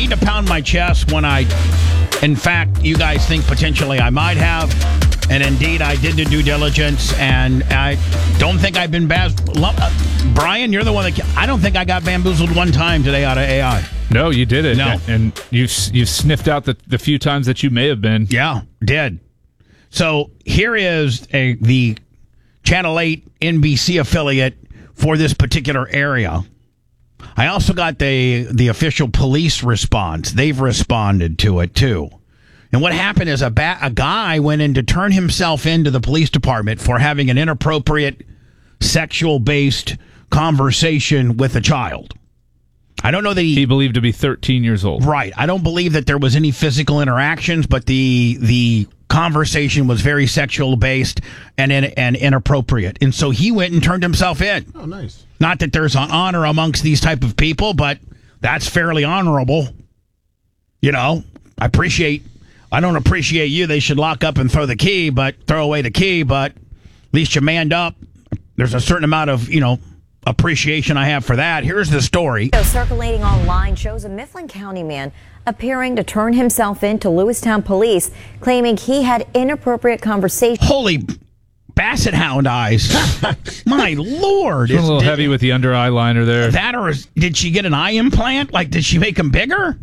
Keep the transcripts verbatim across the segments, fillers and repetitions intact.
need to pound my chest when I, in fact, you guys think potentially I might have. And indeed, I did the due diligence, and I don't think I've been bad. Brian, you're the one that... I don't think I got bamboozled one time today out of A I. No, you didn't. No. And you've, you've sniffed out the, the few times that you may have been. Yeah, did. So here is a the Channel eight N B C affiliate for this particular area. I also got the the official police response. They've responded to it, too. And what happened is a, ba- a guy went in to turn himself into the police department for having an inappropriate sexual-based conversation with a child. I don't know that he... He believed to be thirteen years old. Right. I don't believe that there was any physical interactions, but the the conversation was very sexual-based and, in, and inappropriate. And so he went and turned himself in. Oh, nice. Not that there's an honor amongst these type of people, but that's fairly honorable. You know, I appreciate... I don't appreciate you. They should lock up and throw the key, but throw away the key, but at least you manned up. There's a certain amount of, you know, appreciation I have for that. Here's the story. Circulating online shows a Mifflin County man appearing to turn himself in to Lewistown police, claiming he had inappropriate conversation. Holy basset hound eyes. My Lord. It's a little did, heavy with the under eyeliner there. That or is, did she get an eye implant? Like, did she make them bigger?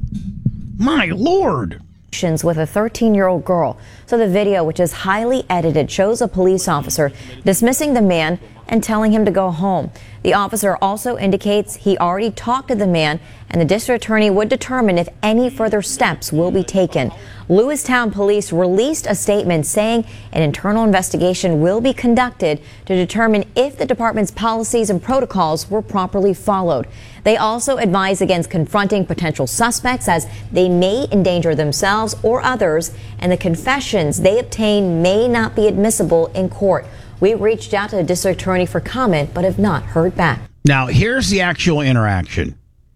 My Lord. With a thirteen-year-old girl. So the video, which is highly edited, shows a police officer dismissing the man and telling him to go home. The officer also indicates he already talked to the man, and the district attorney would determine if any further steps will be taken. Lewistown police released a statement saying an internal investigation will be conducted to determine if the department's policies and protocols were properly followed. They also advise against confronting potential suspects as they may endanger themselves or others, and the confessions they obtain may not be admissible in court. We reached out to the district attorney for comment, but have not heard back. Now, here's the actual interaction.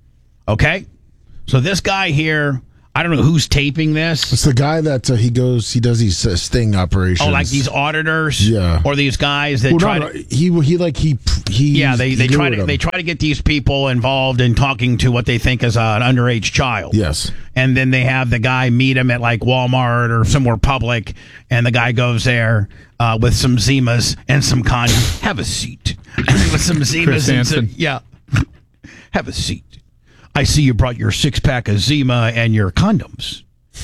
Okay? So this guy here, I don't know who's taping this. It's the guy that uh, he goes, he does these uh, sting operations. Oh, like these auditors? Yeah. Or these guys that well, try no, no, to... He, he like, he... he yeah, they, they, he try to, them. they try to get these people involved in talking to what they think is an underage child. Yes. And then they have the guy meet him at like Walmart or somewhere public, and the guy goes there uh, with some Zimas and some condoms. Have a seat. With some Zimas and some... Yeah. Have a seat. I see you brought your six-pack of Zima and your condoms.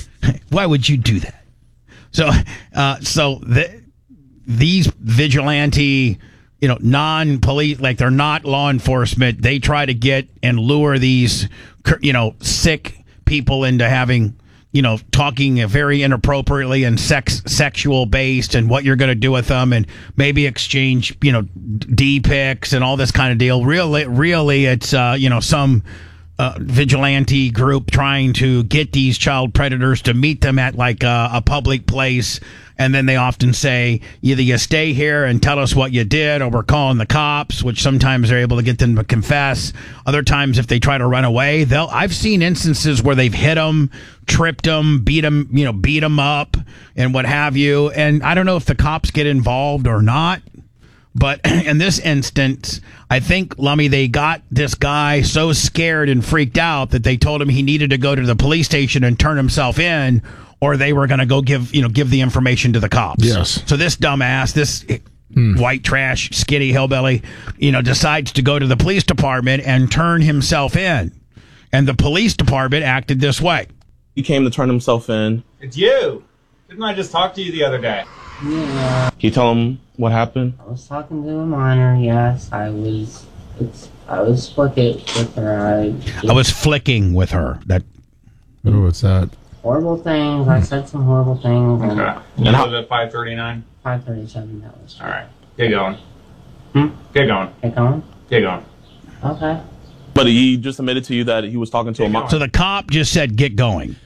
Why would you do that? So, uh, so the, these vigilante, you know, non-police, like they're not law enforcement. They try to get and lure these, you know, sick people into having, you know, talking very inappropriately and sex sexual based, and what you're going to do with them, and maybe exchange, you know, D pics and all this kind of deal. Really, really, it's uh, you know, some. Uh, vigilante group trying to get these child predators to meet them at like a, a public place, and then they often say either you stay here and tell us what you did, or we're calling the cops, which sometimes they're able to get them to confess. Other times, if they try to run away, they'll I've seen instances where they've hit them, tripped them, beat them, you know, beat them up, and what have you. And I don't know if the cops get involved or not. But in this instance, I think, Lummy, they got this guy so scared and freaked out that they told him he needed to go to the police station and turn himself in, or they were going to go give, you know, give the information to the cops. Yes. So this dumbass, this hmm. white trash, skinny hillbilly, you know, decides to go to the police department and turn himself in. And the police department acted this way. He came to turn himself in. It's you. Didn't I just talk to you the other day? Yeah. Can you tell him what happened? I was talking to a minor, yes. I was it's I was flicking with her. I, I was flicking with her. That oh, what's that? Horrible things. I said some horrible things. Okay. And you live at five thirty-nine? five thirty-seven, that was. Alright. Get going. Hmm? Get going. Get going? Get going. Okay. But he just admitted to you that he was talking to a mom. So the cop just said, get going.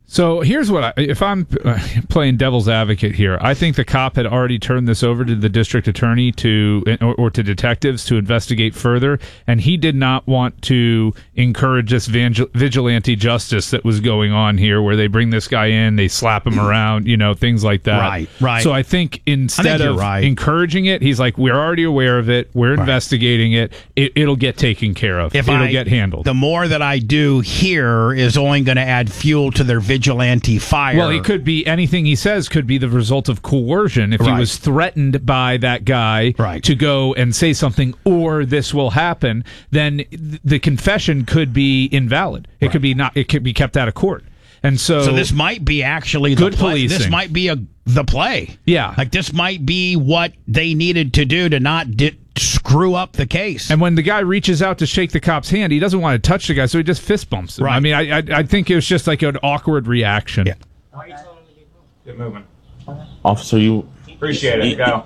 So here's what I, if I'm uh, playing devil's advocate here, I think the cop had already turned this over to the district attorney to or, or to detectives to investigate further, and he did not want to encourage this vangel- vigilante justice that was going on here, where they bring this guy in, they slap him around, you know, things like that. Right, right. So I think instead I think you're of right. encouraging it, he's like, we're already aware of it, we're Right. investigating it, it, it'll get taken care of, If it'll I, get handled. The more that I do here is only going to add fuel to their vigilante fire. Well, it could be anything he says could be the result of coercion. If Right. he was threatened by that guy Right. to go and say something, or this will happen, then th- the confession could be invalid. It Right. could be not. It could be kept out of court. And so, So this might be actually Good the play. policing. This might be a the play. Yeah. like this might be what they needed to do to not di- screw up the case. and when the guy reaches out to shake the cop's hand, he doesn't want to touch the guy, so he just fist bumps him. Right. I mean, I, I I think it was just like an awkward reaction. Yeah. Get moving. Officer, you. Appreciate it. Go.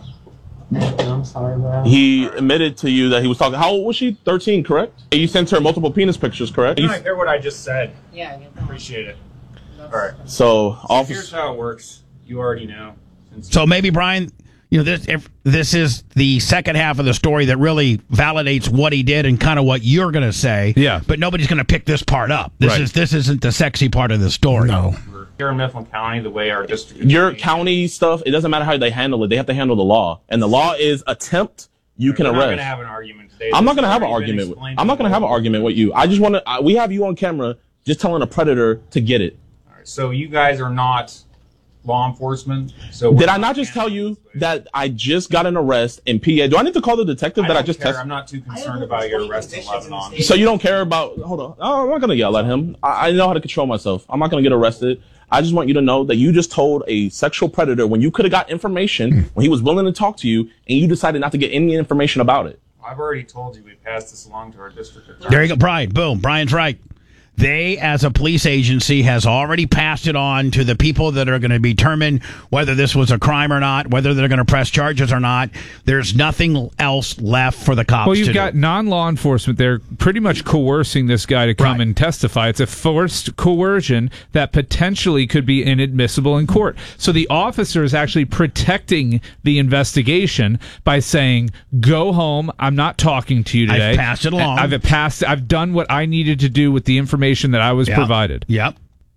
I'm sorry, bro. He admitted to you that he was talking. How old was she? thirteen, correct? You sent her multiple penis pictures, correct? You don't hear what I just said. Yeah, I get that. Appreciate it. All right. So, Here's officer. how it works. You already know. Since So maybe Brian, you know, this if this is the second half of the story that really validates what he did and kind of what you're going to say. Yeah. But nobody's going to pick this part up. This Right. is this isn't the sexy part of the story. No. we're here in Mifflin County, the way our district. Your county stuff, it doesn't matter how they handle it. They have to handle the law. And the law is attempt, you can We're not going arrest. to have an argument today. I'm not This going to has have an already been argument. With, explained I'm not to going to have an both. argument with you. I just want to, we have you on camera just telling a predator to get it. All right, so you guys are not law enforcement. So we're Did I not just tell handling you this way. that I just got an arrest in P A? Do I need to call the detective I that I don't just care. tested? I'm not too concerned about your arrest in Lebanon. So you don't care about? Hold on. Oh, I'm not gonna yell at him. I, I know how to control myself. I'm not gonna get arrested. I just want you to know that you just told a sexual predator when you could have got information when he was willing to talk to you, and you decided not to get any information about it. I've already told you we passed this along to our district attorney. There you go, Brian. Boom. Brian's right. They, as a police agency, has already passed it on to the people that are going to determine whether this was a crime or not, whether they're going to press charges or not. There's nothing else left for the cops Well, to you've do. got non-law enforcement. They're pretty much coercing this guy to come Right. and testify. It's a forced coercion that potentially could be inadmissible in court. So the officer is actually protecting the investigation by saying, "Go home. I'm not talking to you today. I've passed it along. I've passed. I've done what I needed to do with the information that I was Yep. provided." Yep.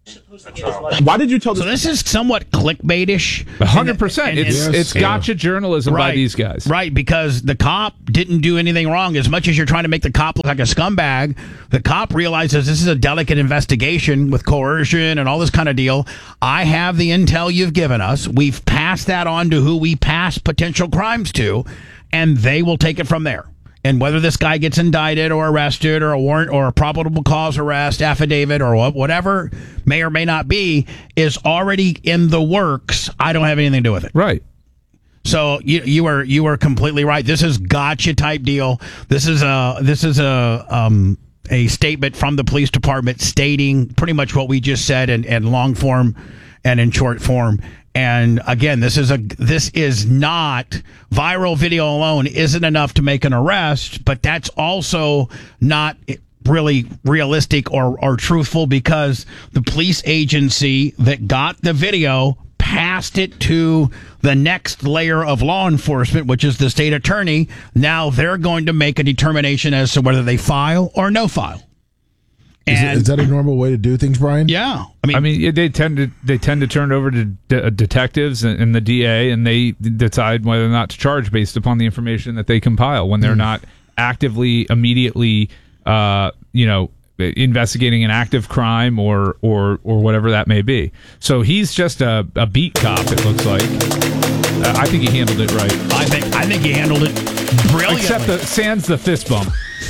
Why did you tell So this? this is somewhat clickbaitish. A hundred percent. And- It's and- it's Yes. gotcha journalism by these guys. Right, because the cop didn't do anything wrong. As much as you're trying to make the cop look like a scumbag, the cop realizes this is a delicate investigation with coercion and all this kind of deal. I have the intel you've given us. We've passed that on to who we pass potential crimes to, and they will take it from there. And whether this guy gets indicted or arrested or a warrant or a probable cause arrest affidavit or wha- whatever may or may not be is already in the works. I don't have anything to do with it. Right. So you you are you are completely right. This is gotcha type deal. This is a this is a um a statement from the police department stating pretty much what we just said in, in long form and in short form. And again, this is a this is not viral video alone isn't enough to make an arrest, but that's also not really realistic or, or truthful because the police agency that got the video passed it to the next layer of law enforcement, which is the state attorney. Now they're going to make a determination as to whether they file or no file. Is, it, And is that a normal way to do things, Brian? yeah, I mean, I mean, they tend to they tend to turn it over to de- detectives and, and the D A, and they decide whether or not to charge based upon the information that they compile when they're Hmm. not actively, immediately, uh, you know, investigating an active crime or or or whatever that may be. So he's just a, a beat cop. It looks like. Uh, I think he handled it right, I think I think he handled it brilliantly. except the sans the fist bump.